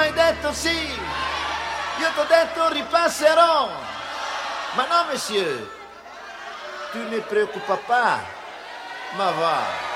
hai detto sì. Io t'ho detto ripasserò. Ma no, monsieur. Tu ne préoccupes pas. Ma va.